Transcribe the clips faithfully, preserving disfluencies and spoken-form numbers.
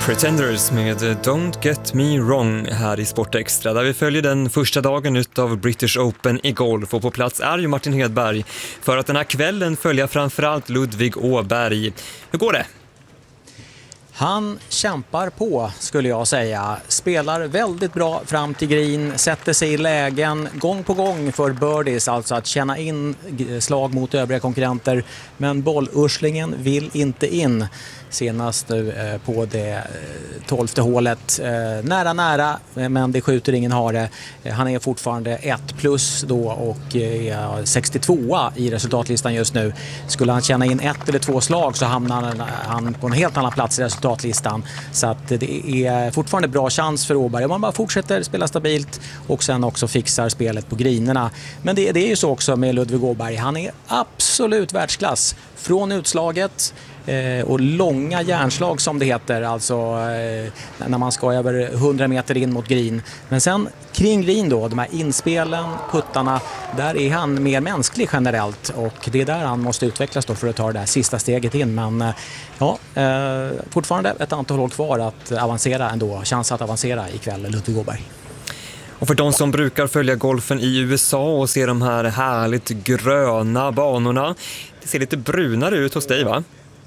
Pretenders med Don't Get Me Wrong här i Sport Extra, där vi följer den första dagen utav British Open i golf, och på plats är ju Martin Hedberg för att den här kvällen följa framförallt Ludvig Åberg. Hur går det? Han kämpar på, skulle jag säga. Spelar väldigt bra fram till green, sätter sig i lägen gång på gång för birdies, alltså att känna in slag mot övriga konkurrenter. Men bollurslingen vill inte in. Senast nu eh, på det tolfte hålet. Eh, nära, nära, men det skjuter ingen hare. Eh, han är fortfarande ett plus då och eh, sextiotvåa i resultatlistan just nu. Skulle han känna in ett eller två slag så hamnar han på en helt annan plats i resultatlistan. Så att det är fortfarande bra chans för Åberg om man bara fortsätter spela stabilt och sen också fixar spelet på grinerna. Men det, det är ju så också med Ludvig Åberg. Han är absolut världsklass från utslaget. Eh, och långa järnslag som det heter, alltså eh, när man ska över hundra meter in mot green. Men sen kring green då, de här inspelen, puttarna, där är han mer mänsklig generellt, och det är där han måste utvecklas då för att ta det där sista steget in. Men eh, ja, eh, fortfarande ett antal år kvar att avancera ändå, chans att avancera ikväll, Ludvig Åberg. Och för de som brukar följa golfen i U S A och se de här härligt gröna banorna, det ser lite brunare ut hos dig, va?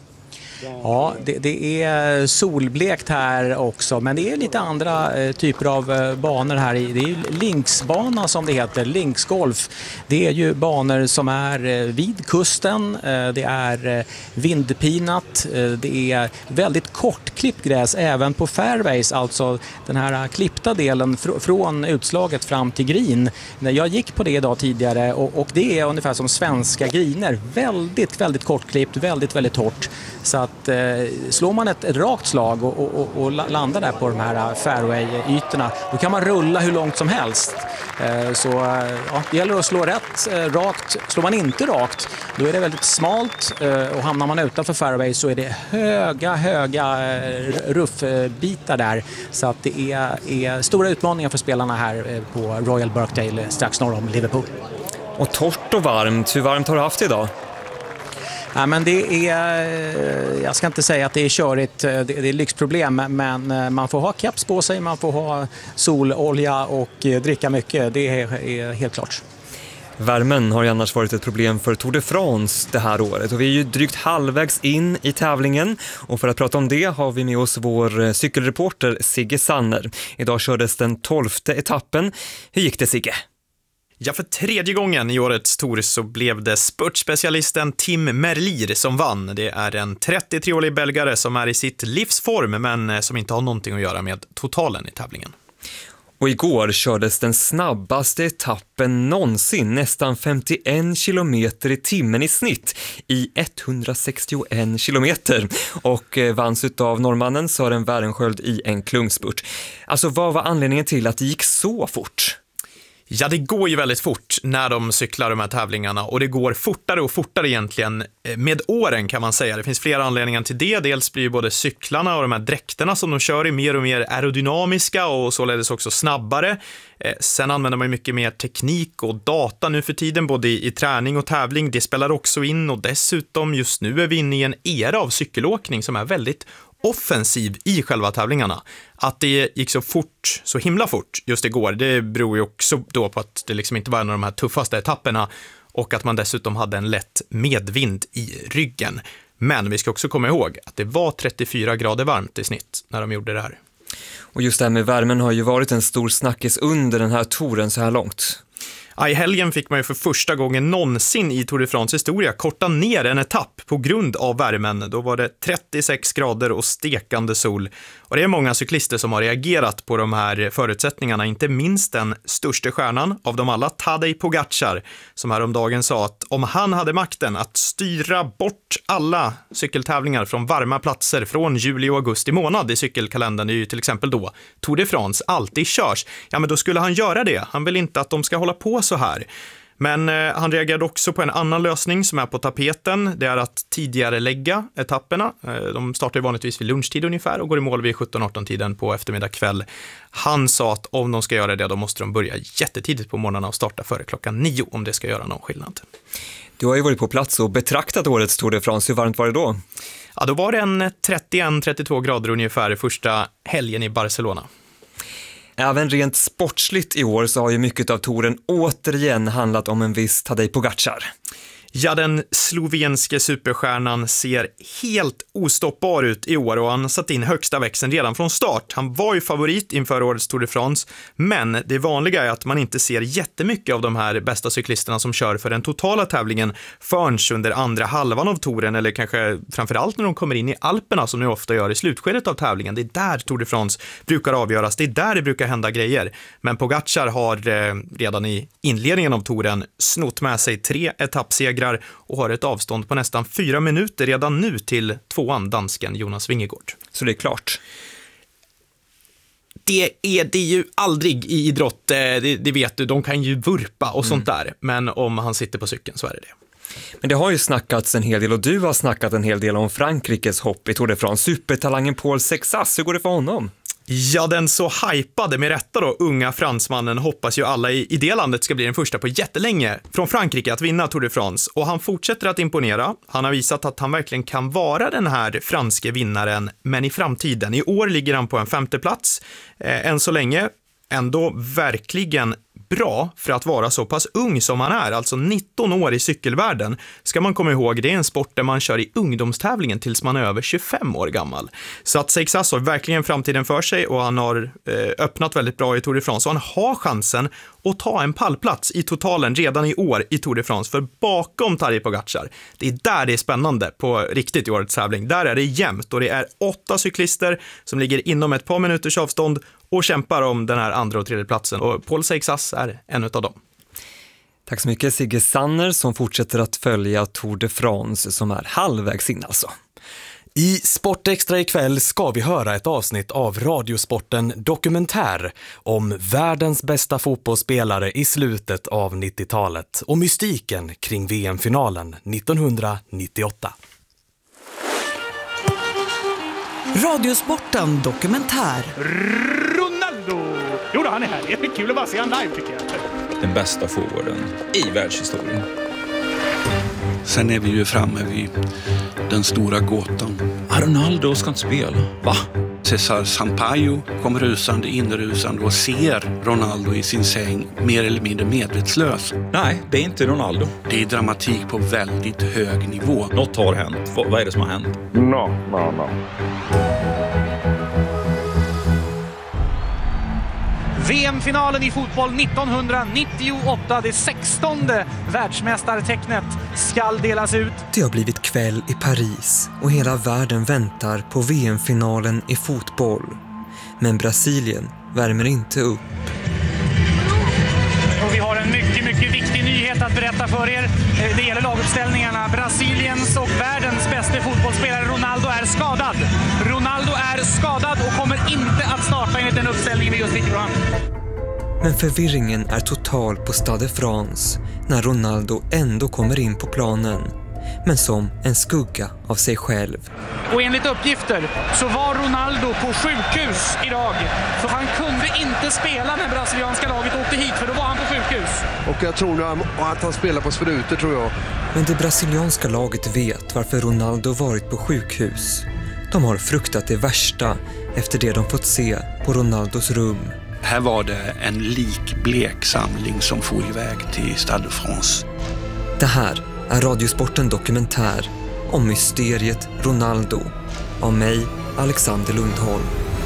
Ja, det, det är solblekt här också, men det är lite andra eh, typer av eh, banor här. Det är ju linksbana som det heter, linksgolf. Det är ju banor som är eh, vid kusten, eh, det är eh, vindpinat, eh, det är väldigt kort klippgräs även på fairways, alltså den här klippta delen fr- från utslaget fram till green. Jag gick på det idag tidigare och, och det är ungefär som svenska greener, väldigt, väldigt kortklippt, väldigt, väldigt hårt. Så att eh, slår man ett, ett rakt slag och, och, och landar där på de här fairway-ytorna, då kan man rulla hur långt som helst. Eh, så ja, det gäller att slå rätt, eh, rakt. Slår man inte rakt, då är det väldigt smalt, eh, och hamnar man utanför fairway så är det höga, höga eh, ruffbitar där. Så att det är, är stora utmaningar för spelarna här eh, på Royal Birkdale strax norr om Liverpool. Och torrt och varmt, hur varmt har du haft idag? Ja, men det är, jag ska inte säga att det är körigt, det, det är lyxproblem, men man får ha keps på sig, man får ha sololja och dricka mycket, det är, är helt klart. Värmen har ju annars varit ett problem för Tour de France det här året, och vi är ju drygt halvvägs in i tävlingen, och för att prata om det har vi med oss vår cykelreporter Sigge Sanner. Idag kördes den tolfte etappen. Hur gick det, Sigge? Ja, för tredje gången i årets Tour så blev det spurtspecialisten Tim Merlier som vann. Det är en trettiotre-årig belgare som är i sitt livsform, men som inte har någonting att göra med totalen i tävlingen. Och igår kördes den snabbaste etappen någonsin, nästan femtioen kilometer i timmen i snitt i etthundrasextioen kilometer, och vanns av norrmannen Søren Wærenskjold i en klungspurt. Alltså, vad var anledningen till att det gick så fort? Ja, det går ju väldigt fort när de cyklar de här tävlingarna, och det går fortare och fortare egentligen med åren, kan man säga. Det finns flera anledningar till det. Dels blir ju både cyklarna och de här dräkterna som de kör i mer och mer aerodynamiska och således också snabbare. Sen använder man ju mycket mer teknik och data nu för tiden, både i, i träning och tävling. Det spelar också in, och dessutom just nu är vi inne i en era av cykelåkning som är väldigt offensiv i själva tävlingarna. Att det gick så fort, så himla fort just igår, det beror ju också då på att det liksom inte var en av de här tuffaste etapperna, och att man dessutom hade en lätt medvind i ryggen. Men vi ska också komma ihåg att det var trettiofyra grader varmt i snitt när de gjorde det här. Och just det här med värmen har ju varit en stor snackis under den här touren så här långt. I helgen fick man ju för första gången någonsin i Tour de France historia korta ner en etapp på grund av värmen. Då var det trettiosex grader och stekande sol. Och det är många cyklister som har reagerat på de här förutsättningarna, inte minst den största stjärnan av dem alla, Tadej Pogačar, som häromdagen sa att om han hade makten att styra bort alla cykeltävlingar från varma platser från juli och augusti månad i cykelkalendern, det är ju till exempel då Tour de France alltid körs, ja men då skulle han göra det. Han vill inte att de ska hålla på så här. Men eh, han reagerade också på en annan lösning som är på tapeten. Det är att tidigare lägga etapperna. Eh, de startar vanligtvis vid lunchtid ungefär och går i mål vid sjutton arton tiden på eftermiddag kväll. Han sa att om de ska göra det, då måste de börja jättetidigt på morgnarna och starta före klockan nio om det ska göra någon skillnad. Du har ju varit på plats och betraktat årets Tour de France. Hur varmt var det då? Ja, då var det en trettioen till trettiotvå grader ungefär första helgen i Barcelona. Även rent sportsligt i år så har ju mycket av touren återigen handlat om en viss Tadej Pogačar. Ja, den slovenske superstjärnan ser helt ostoppbar ut i år och han satt in högsta växeln redan från start. Han var ju favorit inför årets Tour de France, men det vanliga är att man inte ser jättemycket av de här bästa cyklisterna som kör för den totala tävlingen förrän under andra halvan av touren, eller kanske framförallt när de kommer in i Alperna som de ofta gör i slutskedet av tävlingen. Det är där Tour de France brukar avgöras, det är där det brukar hända grejer. Men Pogačar har eh, redan i inledningen av touren snott med sig tre etappsegrar och har ett avstånd på nästan fyra minuter redan nu till tvåan, dansken Jonas Vingegaard. Så det är klart. Det är det ju aldrig i idrott, det, det vet du, de kan ju vurpa och sånt där, men om han sitter på cykeln så är det det. Men det har ju snackats en hel del och du har snackat en hel del om Frankrikes hopp i Tour de France. Supertalangen Paul Seixas, hur går det för honom? Ja, den så hypade med rätta då, unga fransmannen hoppas ju alla i, i det landet ska bli den första på jättelänge från Frankrike att vinna Tour de France. Och han fortsätter att imponera. Han har visat att han verkligen kan vara den här franske vinnaren, men i framtiden. I år ligger han på en femte plats. Eh, än så länge ändå verkligen bra för att vara så pass ung som han är, alltså nitton år i cykelvärlden. Ska man komma ihåg, det är en sport där man kör i ungdomstävlingen tills man är över tjugofem år gammal. Så att Seixas har verkligen framtiden för sig och han har eh, öppnat väldigt bra i Tour de France och han har chansen att ta en pallplats i totalen redan i år i Tour de France, för bakom Tadej Pogačar, det är där det är spännande på riktigt i årets tävling. Där är det jämnt och det är åtta cyklister som ligger inom ett par minuters avstånd och kämpar om den här andra och tredje platsen. Och Paul Seixas är en av dem. Tack så mycket Sigge Sanner som fortsätter att följa Tour de France som är halvvägs in alltså. I Sportextra ikväll ska vi höra ett avsnitt av Radiosporten Dokumentär om världens bästa fotbollsspelare i slutet av nittiotalet och mystiken kring V M-finalen nittonhundranittioåtta. Radiosporten Dokumentär. Ronaldo! Jo då, han är här. Det är kul att bara se han live tycker jag. Den bästa forwarden i världshistorien. Sen är vi ju framme vid den stora gåtan. Ronaldo ska inte spela. Va? Cesar Sampaio kommer rusande, inrusande och ser Ronaldo i sin säng mer eller mindre medvetslös. Nej, det är inte Ronaldo. Det är dramatik på väldigt hög nivå. Något har hänt. Vad, vad är det som har hänt? No, no, no. V M-finalen i fotboll nittonhundranittioåtta, det sextonde världsmästartecknet skall delas ut. Det har blivit kväll i Paris och hela världen väntar på V M-finalen i fotboll. Men Brasilien värmer inte upp. Och vi har en mycket, mycket viktig nyhet att berätta för er. Det gäller laguppställningarna. Brasiliens och världens bästa fotbollsspelare Ronaldo är skadad. Ronaldo är skadad och kommer inte att starta enligt den uppställningen vi just fick fram. Men förvirringen är total på Stade de France när Ronaldo ändå kommer in på planen, men som en skugga av sig själv. Och enligt uppgifter så var Ronaldo på sjukhus idag. För han kunde inte spela när brasilianska laget åkte hit, för då var han på sjukhus. Och jag tror nu att han spelar på sprutor, tror jag. Men det brasilianska laget vet varför Ronaldo varit på sjukhus. De har fruktat det värsta efter det de fått se på Ronaldos rum. Här var det en likblek samling som får iväg till Stade de France. Det här är Radiosporten Dokumentär om mysteriet Ronaldo av mig, Alexander Lundholm.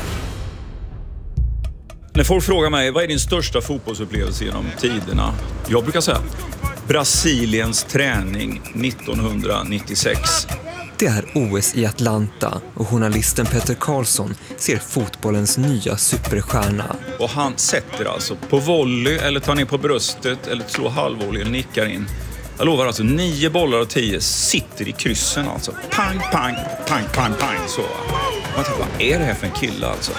När folk frågar mig, vad är din största fotbollsupplevelse genom tiderna? Jag brukar säga, Brasiliens träning nittonhundranittiosex. Det är O S i Atlanta och journalisten Peter Karlsson ser fotbollens nya superstjärna. Och han sätter alltså på volley eller tar ner på bröstet eller slår halvvolley eller nickar in. Jag lovar alltså, nio bollar av tio sitter i kryssen alltså. Pang, pang, pang, pang, pang. Så. Man tänker, vad är det här för en kille alltså?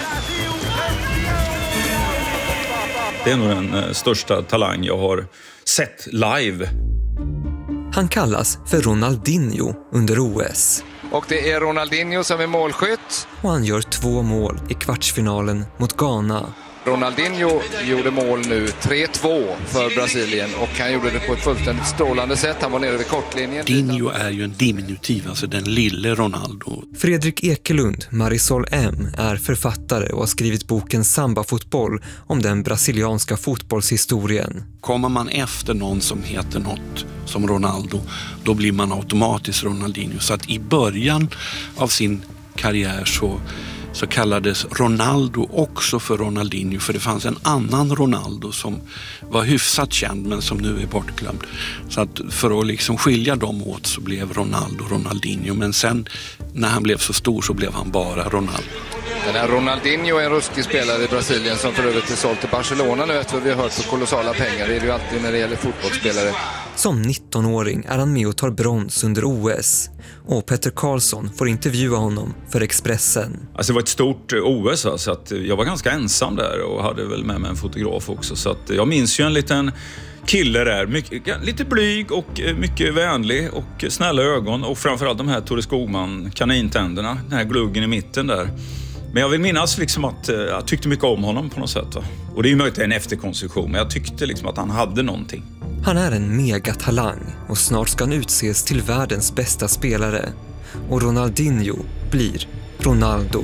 Det är nog den eh, största talang jag har sett live. Han kallas för Ronaldinho under O S. Och det är Ronaldinho som är målskytt. Och han gör två mål i kvartsfinalen mot Ghana. Ronaldinho gjorde mål nu, tre två för Brasilien, och han gjorde det på ett fullständigt strålande sätt. Han var nere vid kortlinjen. Dinho är ju en diminutiv, alltså den lille Ronaldo. Fredrik Ekelund, Marisol M, är författare och har skrivit boken Samba-fotboll om den brasilianska fotbollshistorien. Kommer man efter någon som heter något som Ronaldo, då blir man automatiskt Ronaldinho. Så att i början av sin karriär så så kallades Ronaldo också för Ronaldinho, för det fanns en annan Ronaldo som var hyfsat känd men som nu är bortglömd. Så att för att liksom skilja dem åt så blev Ronaldo Ronaldinho, men sen när han blev så stor så blev han bara Ronaldo. Den här Ronaldinho är en ruskig spelare i Brasilien som för övrigt är såld till Barcelona nu, efter vad vi har hört, för kolossala pengar. Det är det ju alltid när det gäller fotbollsspelare. Som nittonåring är han med och tar brons under O S. Och Petter Karlsson får intervjua honom för Expressen. Alltså det var ett stort O S, så att jag var ganska ensam där och hade väl med mig en fotograf också. Så att jag minns ju en liten kille där, mycket, lite blyg och mycket vänlig och snälla ögon. Och framförallt de här Tore Skogman kanintänderna, den här gluggen i mitten där. Men jag vill minnas liksom att jag tyckte mycket om honom på något sätt. Va? Och det är ju möjligt en efterkonstruktion, men jag tyckte liksom att han hade någonting. Han är en megatalang och snart ska han utses till världens bästa spelare. Och Ronaldinho blir Ronaldo.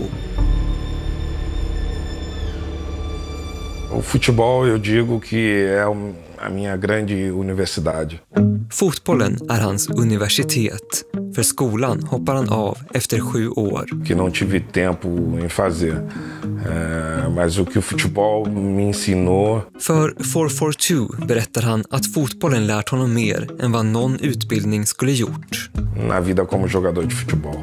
O futebol, eu digo que é a minha grande universidade. Fotbollen är hans universitet. För skolan hoppar han av efter sju år. Que não tive tempo em fazer. Eh, mas o que o futebol me ensinou. För four four two berättar han att fotbollen lärt honom mer än vad någon utbildning skulle gjort. Na vida como jogador de futebol.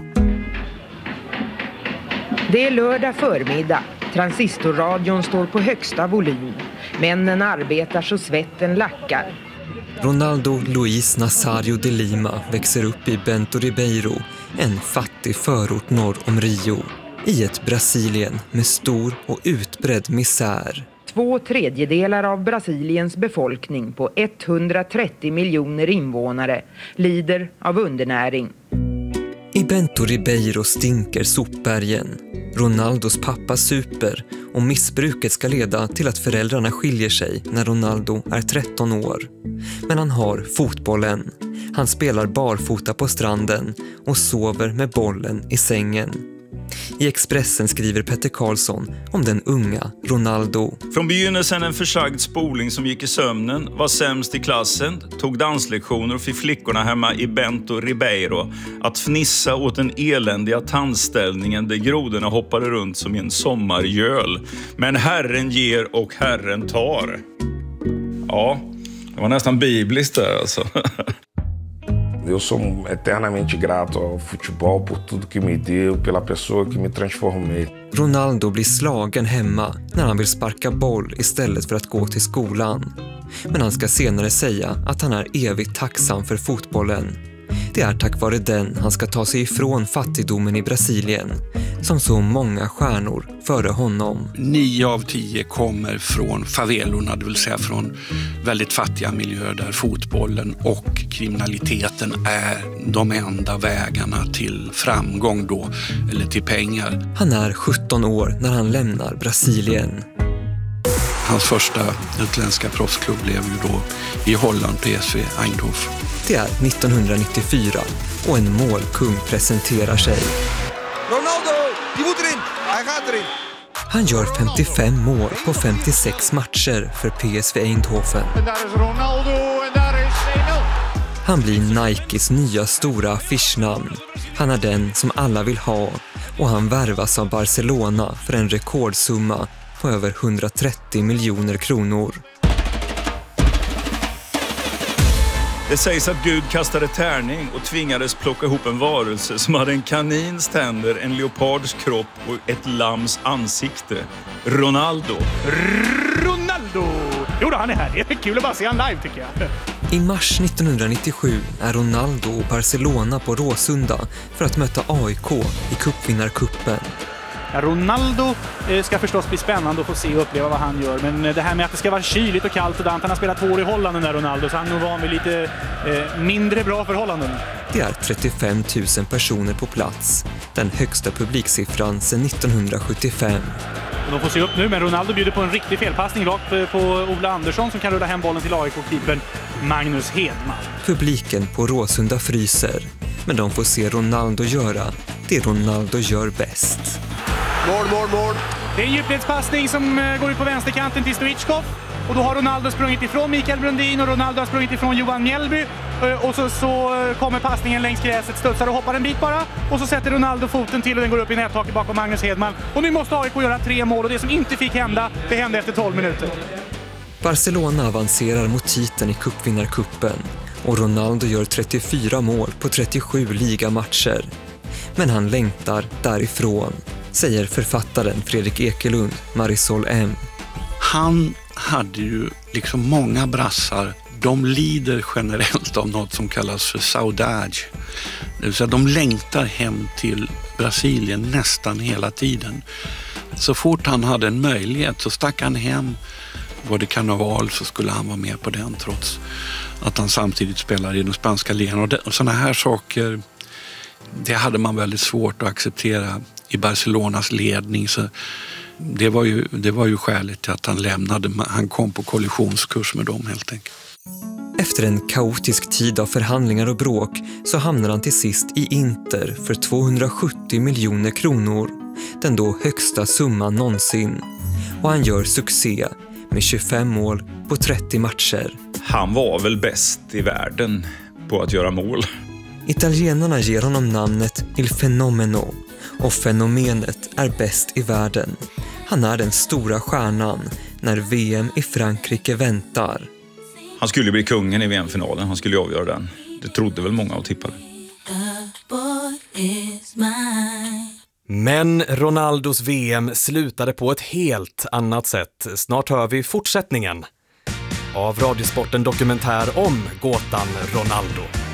Det är lördag förmiddag. Transistorradion står på högsta volym. Männen arbetar så svetten lackar. Ronaldo Luis Nazario de Lima växer upp i Bento Ribeiro, en fattig förort norr om Rio, i ett Brasilien med stor och utbredd misär. Två tredjedelar av Brasiliens befolkning på etthundratrettio miljoner invånare lider av undernäring. I Bento Ribeiro stinker sopbergen. Ronaldos pappa super och missbruket ska leda till att föräldrarna skiljer sig när Ronaldo är tretton år. Men han har fotbollen. Han spelar barfota på stranden och sover med bollen i sängen. I Expressen skriver Petter Karlsson om den unga Ronaldo. Från begynnelsen en försagd spoling som gick i sömnen, var sämst i klassen, tog danslektioner och fick flickorna hemma i Bento Ribeiro att fnissa åt den eländiga tandställningen där grodorna hoppade runt som i en sommargöl. Men Herren ger och Herren tar. Ja, det var nästan bibliskt där alltså. Eu sou eternamente grato ao futebol por tudo que me deu, pela pessoa que me transformei. Ronaldo blir slagen hemma när han vill sparka boll istället för att gå till skolan. Men han ska senare säga att han är evigt tacksam för fotbollen. Det är tack vare den han ska ta sig ifrån fattigdomen i Brasilien, som så många stjärnor före honom. Nio av tio kommer från favelorna, det vill säga från väldigt fattiga miljöer där fotbollen och kriminaliteten är de enda vägarna till framgång då, eller till pengar. Han är sjutton år när han lämnar Brasilien. Hans första utländska proffsklubb blev ju då i Holland, P S V Eindhoven. Det är nittonhundranittiofyra och en målkung presenterar sig. Ronaldo, die moet erin. Hij gaat erin. Han gör femtiofem mål på femtiosex matcher för P S V Eindhoven. En daar is Ronaldo en daar is één noll. Han blir Nikes nya stora affischnamn. Han är den som alla vill ha och han värvas av Barcelona för en rekordsumma på över hundratrettio miljoner kronor. Det sägs att Gud kastade tärning och tvingades plocka ihop en varelse som hade en kanins tänder, en leopards kropp och ett lams ansikte. Ronaldo. Ronaldo! Jo då, han är här. Det är kul att bara se han live tycker jag. I mars nittonhundranittiosju är Ronaldo och Barcelona på Råsunda för att möta A I K i cupvinnarkuppen. Ronaldo ska förstås bli spännande att få se och uppleva vad han gör. Men det här med att det ska vara kyligt och kallt och dant. Han har spelat två år i Holland den där Ronaldo, så han är nog van vid lite eh, mindre bra förhållanden. Det är trettiofem tusen personer på plats. Den högsta publiksiffran sedan nittonhundrasjuttiofem. De får se upp nu, men Ronaldo bjuder på en riktig felpassning rakt på Ola Andersson som kan rulla hem bollen till A I K-keepern Magnus Hedman. Publiken på Råsunda fryser, men de får se Ronaldo göra det Ronaldo gör bäst. Mål, mål, mål. Det är en djupledspassning som går ut på vänsterkanten till Stoichkov. Och då har Ronaldo sprungit ifrån Mikael Brundin och Ronaldo har sprungit ifrån Johan Mjällby. Och så, så kommer passningen längs gräset, studsar och hoppar en bit bara. Och så sätter Ronaldo foten till och den går upp i nättaket bakom Magnus Hedman. Och nu måste A I K göra tre mål och det som inte fick hända, det hände efter tolv minuter. Barcelona avancerar mot titeln i cupvinnarkuppen och Ronaldo gör trettiofyra mål på trettiosju ligamatcher. Men han längtar därifrån, säger författaren Fredrik Ekelund, Marisol M. Han hade ju liksom många brassar. De lider generellt av något som kallas för saudade. Det vill säga de längtar hem till Brasilien nästan hela tiden. Så fort han hade en möjlighet så stack han hem. Var det karneval så skulle han vara med på den trots att han samtidigt spelar i den spanska ligan. Och sådana här saker, det hade man väldigt svårt att acceptera i Barcelonas ledning. Så det var ju, det var ju skälet till att han lämnade. Han kom på kollisionskurs med dem helt enkelt. Efter en kaotisk tid av förhandlingar och bråk så hamnar han till sist i Inter för tvåhundrasjuttio miljoner kronor. Den då högsta summan någonsin. Och han gör succé med tjugofem mål på trettio matcher. Han var väl bäst i världen på att göra mål. Italienarna ger honom namnet Il Fenomeno och fenomenet är bäst i världen. Han är den stora stjärnan när V M i Frankrike väntar. Han skulle bli kungen i V M-finalen, han skulle avgöra den. Det trodde väl många och tippade. Men Ronaldos V M slutade på ett helt annat sätt. Snart hör vi fortsättningen av Radiosporten dokumentär om gåtan Ronaldo.